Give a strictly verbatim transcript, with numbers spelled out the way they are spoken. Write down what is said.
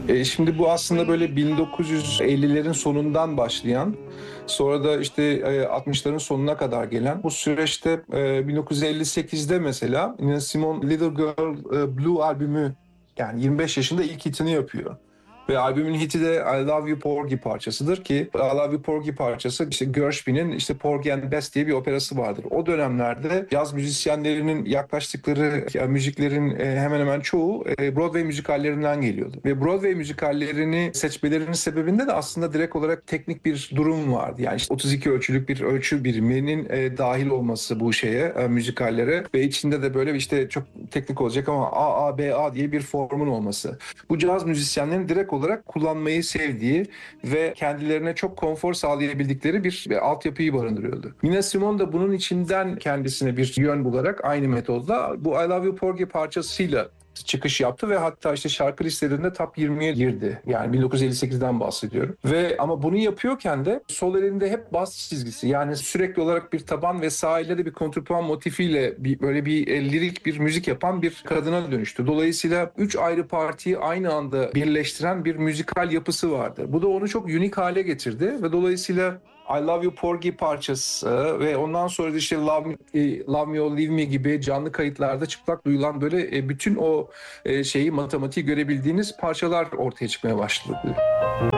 E, şimdi bu aslında böyle bin dokuz yüz ellilerin sonundan başlayan, sonra da işte e, altmışların sonuna kadar gelen bu süreçte e, bin dokuz yüz elli sekizde mesela Nina Simone Little Girl e, Blue albümü, yani yirmi beş yaşında ilk hitini yapıyor. Ve albümün hiti de I Love You Porgy parçasıdır ki I Love You Porgy parçası işte Gershwin'in işte Porgy and Bess diye bir operası vardır. O dönemlerde caz müzisyenlerinin yaklaştıkları ya, müziklerin e, hemen hemen çoğu e, Broadway müzikallerinden geliyordu. Ve Broadway müzikallerini seçmelerinin sebebinde de aslında direkt olarak teknik bir durum vardı. Yani işte otuz iki ölçülük bir ölçü biriminin e, dahil olması bu şeye, e, müzikallere ve içinde de böyle işte çok teknik olacak ama A A B A diye bir formun olması. Bu caz müzisyenlerin direkt olarak kullanmayı sevdiği ve kendilerine çok konfor sağlayabildikleri bir, bir altyapıyı barındırıyordu. Nina Simone da bunun içinden kendisine bir yön bularak aynı metodla bu I Love You Porgy parçasıyla çıkış yaptı ve hatta işte şarkı listelerinde top yirmiye girdi. Yani bin dokuz yüz elli sekizden bahsediyorum. Ve ama bunu yapıyorken de sol elinde hep bas çizgisi. Yani sürekli olarak bir taban ve sağ elle de bir kontrpuan motifiyle bir, böyle bir e, lirik bir müzik yapan bir kadına dönüştü. Dolayısıyla üç ayrı partiyi aynı anda birleştiren bir müzikal yapısı vardı. Bu da onu çok unik hale getirdi ve dolayısıyla I Love You Porgy parçası ve ondan sonra da işte Love Me, e, Love Me or Leave Me gibi canlı kayıtlarda çıplak duyulan böyle e, bütün o e, şeyi, matematiği görebildiğiniz parçalar ortaya çıkmaya başladı.